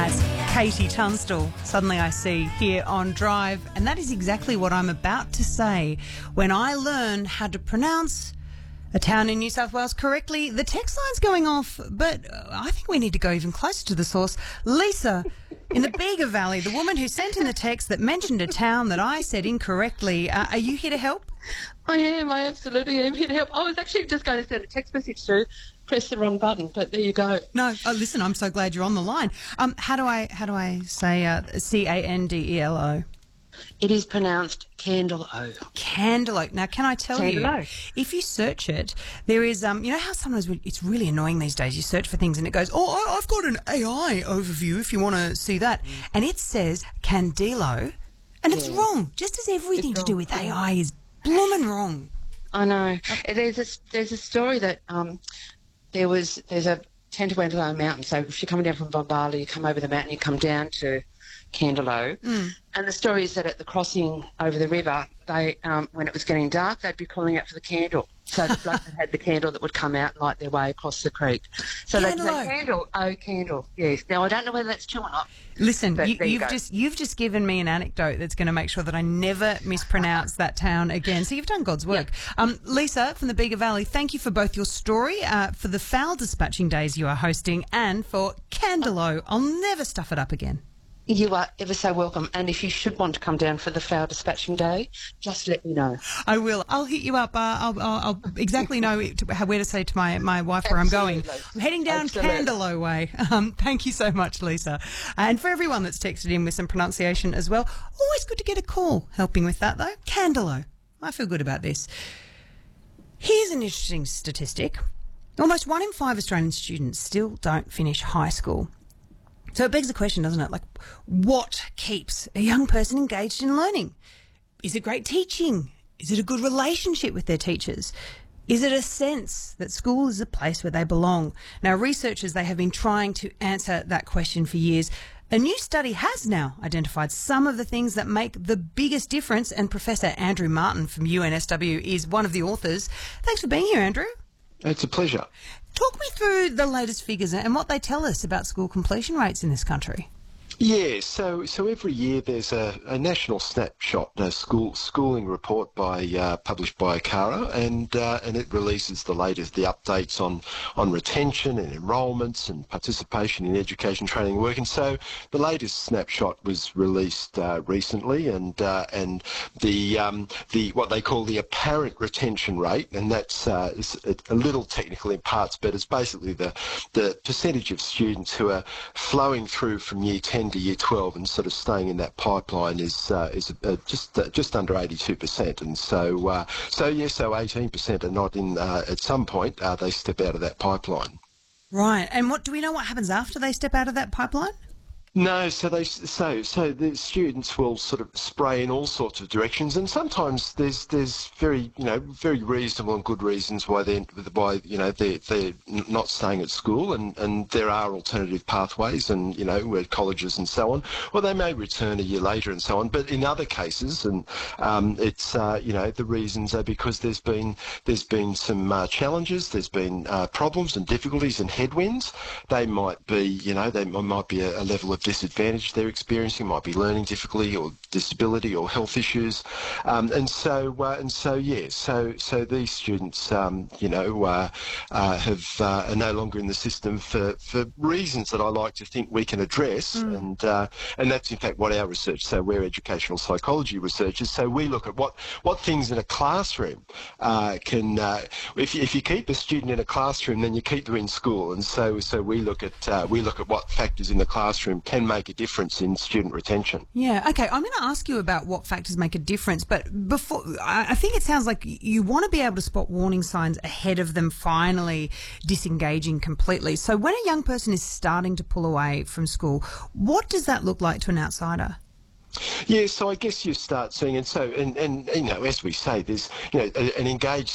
That's Katie Tunstall, Suddenly I See, here on Drive. And that is exactly what I'm about to say when I learn how to pronounce a town in New South Wales correctly. The text line's going off, but I think we need to go even closer to the source. Lisa, in the Bega Valley, the woman who sent in the text that mentioned a town that I said incorrectly, are you here to help? I am. I absolutely am here to help. I was actually just going to send a text message through, press the wrong button, but there you go. No, listen, I'm so glad you're on the line. How do I say Candelo? It is pronounced Candelo. Candelo. Now, can I tell you, if you search it, there is, you know how sometimes it's really annoying these days, you search for things and it goes, I've got an AI overview if you want to see that. And it says Candelo, and it's wrong, just as everything to do with AI is blooming wrong. I know. There's a story that there's a Tantawandalo mountain. So if you're coming down from Bombala, you come over the mountain, you come down to Candelo. And the story is that at the crossing over the river, they when it was getting dark, they'd be calling out for the candle. So the bloke that had the candle that would come out and light their way across the creek. So they'd say, candle, oh, candle, yes. Now, I don't know whether that's true or not. Listen, you've just given me an anecdote that's going to make sure that I never mispronounce that town again. So you've done God's work. Yeah. Lisa from the Bega Valley, thank you for both your story, for the fowl dispatching days you are hosting, and for Candelo. I'll never stuff it up again. You are ever so welcome. And if you should want to come down for the fowl dispatching day, just let me know. I will. I'll hit you up. I'll exactly know where to say to my wife where I'm going. I'm heading down Candelo way. Thank you so much, Lisa. And for everyone that's texted in with some pronunciation as well, always good to get a call helping with that, though. Candelo. I feel good about this. Here's an interesting statistic. Almost 1 in 5 Australian students still don't finish high school. So it begs the question, doesn't it? Like, what keeps a young person engaged in learning? Is it great teaching? Is it a good relationship with their teachers? Is it a sense that school is a place where they belong? Now, researchers, they have been trying to answer that question for years. A new study has now identified some of the things that make the biggest difference, and Professor Andrew Martin from UNSW is one of the authors. Thanks for being here, Andrew. It's a pleasure. Talk me through the latest figures and what they tell us about school completion rates in this country. Yeah, so every year there's a national snapshot, a schooling report published by CARA, and it releases the updates on retention and enrolments and participation in education, training, and work. And so the latest snapshot was released recently, and the what they call the apparent retention rate, and that's is a little technical in parts, but it's basically the percentage of students who are flowing through from year 10 to year 12 and sort of staying in that pipeline is just under 82%, and so 18% are not in. At some point, they step out of that pipeline. Right, and do we know what happens after they step out of that pipeline? No, so the students will sort of spray in all sorts of directions, and sometimes there's very reasonable and good reasons why they're not staying at school, and there are alternative pathways, and with colleges and so on, or they may return a year later and so on. But in other cases, and it's the reasons are because there's been some challenges, there's been problems and difficulties and headwinds. They might be a level of disadvantage they're experiencing, might be learning difficulty or disability or health issues, and so these students are no longer in the system for reasons that I like to think we can address, and that's in fact what our research. So we're educational psychology researchers, so we look at what things in a classroom can if you keep a student in a classroom, then you keep them in school, and so we look at what factors in the classroom can make a difference in student retention. Yeah, okay, I'm going to ask you about what factors make a difference, but before, I think it sounds like you want to be able to spot warning signs ahead of them finally disengaging completely. So when a young person is starting to pull away from school, what does that look like to an outsider? Yeah, so I guess you start seeing, and as we say, there's an engaged